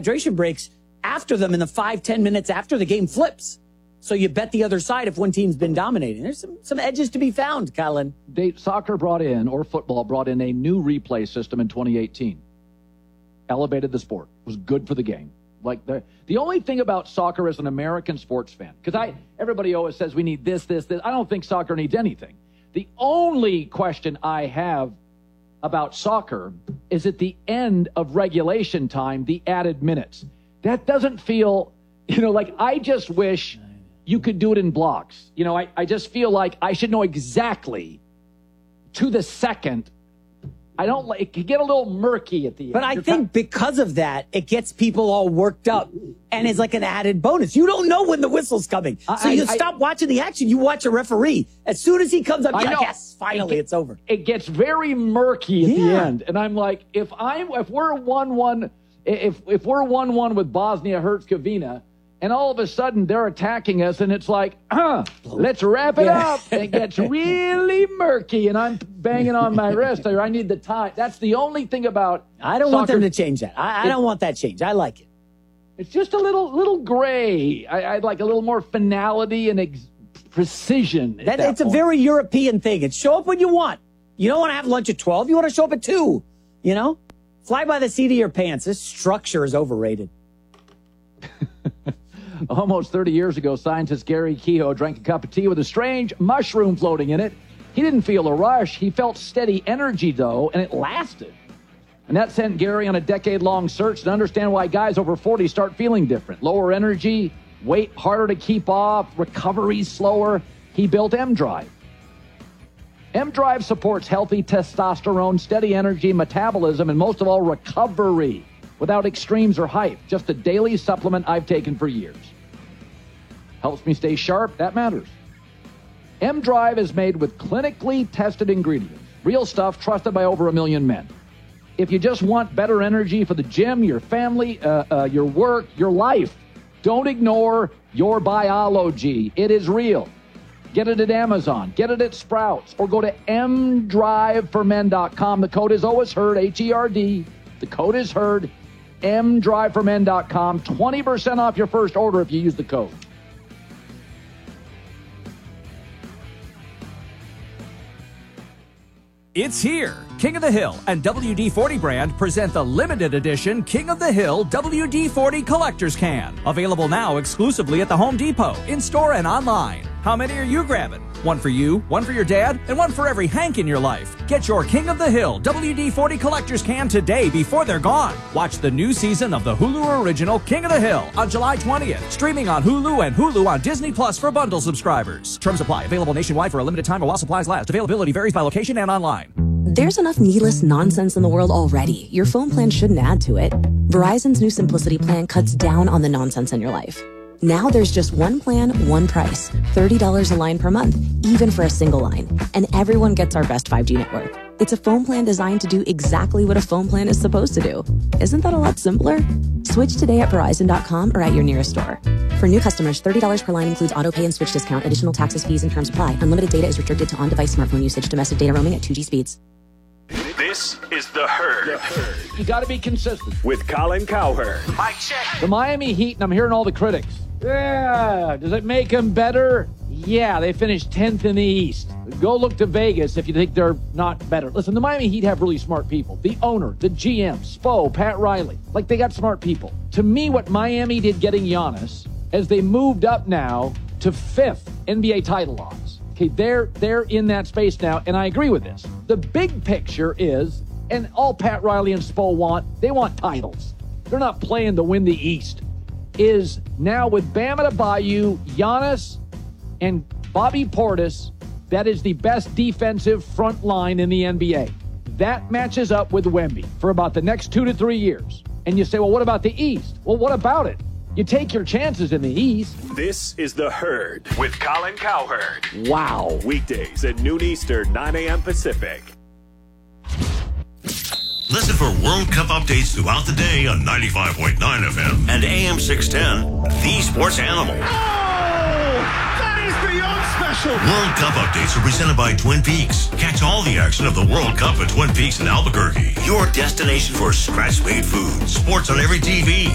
hydration breaks after them in the 5-10 minutes after the game flips. So you bet the other side if one team's been dominating. There's some edges to be found, Colin. Soccer brought in, or football brought in, a new replay system in 2018. Elevated the sport. It was good for the game. Like the only thing about soccer as an American sports fan, because everybody always says we need this. I don't think soccer needs anything. The only question I have about soccer is at the end of regulation time, the added minutes. That doesn't feel, like I just wish you could do it in blocks. I just feel like I should know exactly to the second. It could get a little murky at the end. But I think because of that, it gets people all worked up and is like an added bonus. You don't know when the whistle's coming. So you stop watching the action. You watch a referee. As soon as he comes up, yes, finally it's over. It gets very murky at the end. And I'm like, if we're 1-1, if we're 1-1 with Bosnia-Herzegovina, and all of a sudden they're attacking us, and it's like, let's wrap it up. And it gets really murky, and I'm banging on my wrist. I need the time. That's the only thing about I don't want them to change that. I don't want that change. I like it. It's just a little gray. I'd like a little more finality and precision. It's a very European thing. It's show up when you want. You don't want to have lunch at 12. You want to show up at 2. Fly by the seat of your pants. This structure is overrated. Almost 30 years ago, scientist Gary Kehoe drank a cup of tea with a strange mushroom floating in it. He didn't feel a rush. He felt steady energy, though, and it lasted. And that sent Gary on a decade-long search to understand why guys over 40 start feeling different. Lower energy, weight harder to keep off, recovery slower. He built M-Drive. M-Drive supports healthy testosterone, steady energy, metabolism, and most of all, recovery without extremes or hype. Just a daily supplement I've taken for years. Helps me stay sharp. That matters. M-Drive is made with clinically tested ingredients. Real stuff trusted by over 1 million men. If you just want better energy for the gym, your family, your work, your life, don't ignore your biology. It is real. Get it at Amazon. Get it at Sprouts. Or go to mdriveformen.com. The code is always heard, H-E-R-D. The code is heard, mdriveformen.com. 20% off your first order if you use the code. It's here. King of the Hill and WD-40 brand present the limited edition King of the Hill WD-40 Collector's Can. Available now exclusively at the Home Depot, in-store and online. How many are you grabbing? One for you, one for your dad, and one for every Hank in your life. Get your King of the Hill WD-40 Collector's Can today before they're gone. Watch the new season of the Hulu original King of the Hill on July 20th. Streaming on Hulu and Hulu on Disney Plus for bundle subscribers. Terms apply. Available nationwide for a limited time or while supplies last. Availability varies by location and online. There's enough needless nonsense in the world already. Your phone plan shouldn't add to it. Verizon's new Simplicity plan cuts down on the nonsense in your life. Now there's just one plan, one price. $30 a line per month, even for a single line. And everyone gets our best 5G network. It's a phone plan designed to do exactly what a phone plan is supposed to do. Isn't that a lot simpler? Switch today at Verizon.com or at your nearest store. For new customers, $30 per line includes auto pay and switch discount. Additional taxes, fees, and terms apply. Unlimited data is restricted to on-device smartphone usage. Domestic data roaming at 2G speeds. This is The Herd. You got to be consistent. With Colin Cowherd. Mic check. The Miami Heat, and I'm hearing all the critics. Yeah. Does it make them better? Yeah, they finished 10th in the East. Go look to Vegas if you think they're not better. Listen, the Miami Heat have really smart people. The owner, the GM, Spo, Pat Riley. Like, they got smart people. To me, what Miami did getting Giannis, as they moved up now to 5th NBA title odds. Okay, they're in that space now, and I agree with this. The big picture is, and all Pat Riley and Spo want, they want titles. They're not playing to win the East. Is now with Bam Adebayo, Giannis, and Bobby Portis, that is the best defensive front line in the NBA. That matches up with Wemby for about the next 2 to 3 years. And you say, well, what about the East? Well, what about it? You take your chances in the East. This is The Herd with Colin Cowherd. Wow. Weekdays at noon Eastern, 9 a.m. Pacific. Listen for World Cup updates throughout the day on 95.9 FM and AM 610, The Sports Animal. Oh, that is beyond special. World Cup updates are presented by Twin Peaks. Catch all the action of the World Cup at Twin Peaks in Albuquerque. Your destination for scratch-made food. Sports on every TV.